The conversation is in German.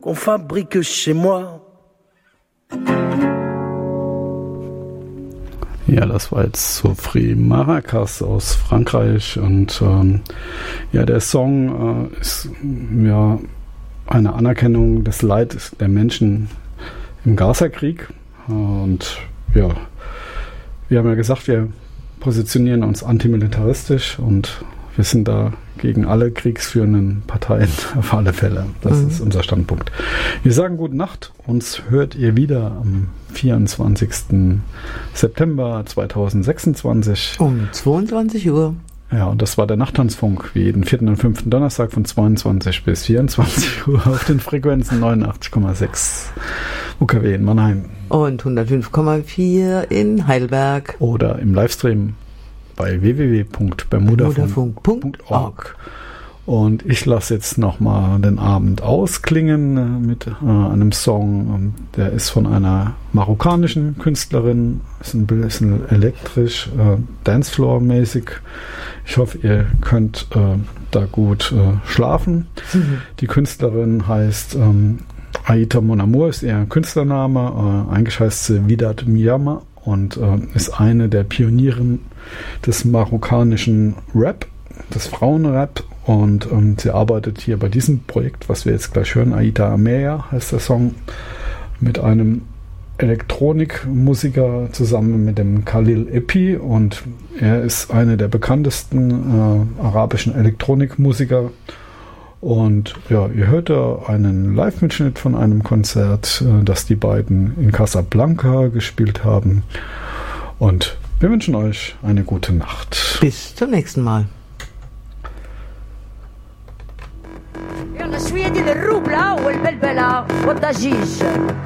qu'on fabrique chez moi. Ja, das war jetzt Sophie Maracas aus Frankreich und der Song ist ja eine Anerkennung des Leids der Menschen im Gaza-Krieg und ja, wir haben ja gesagt, wir positionieren uns antimilitaristisch und wir sind da gegen alle kriegsführenden Parteien auf alle Fälle. Das ist unser Standpunkt. Wir sagen gute Nacht. Uns hört ihr wieder am 24. September 2026. Um 22 Uhr. Ja, und das war der Nachttanzfunk, wie jeden 4. und 5. Donnerstag von 22 bis 24 Uhr auf den Frequenzen 89,6 UKW in Mannheim. Und 105,4 in Heidelberg. Oder im Livestream bei www.bermudafunk.org. Und ich lasse jetzt nochmal den Abend ausklingen mit einem Song, der ist von einer marokkanischen Künstlerin, ist ein bisschen elektrisch, Dancefloor-mäßig. Ich hoffe, ihr könnt da gut schlafen. Die Künstlerin heißt Aïta Mon Amour, ist ihr Künstlername, eigentlich heißt sie Widat Miyama und ist eine der Pionieren des marokkanischen Rap, des Frauenrap. Und sie arbeitet hier bei diesem Projekt, was wir jetzt gleich hören, Aïta Ameya heißt der Song, mit einem Elektronikmusiker zusammen mit dem Khalil Epi. Und er ist einer der bekanntesten arabischen Elektronikmusiker. Und ja, ihr hört da einen Live-Mitschnitt von einem Konzert, das die beiden in Casablanca gespielt haben. Und wir wünschen euch eine gute Nacht. Bis zum nächsten Mal. يلا شوية ديال الروبلة والبلبلة والضجيج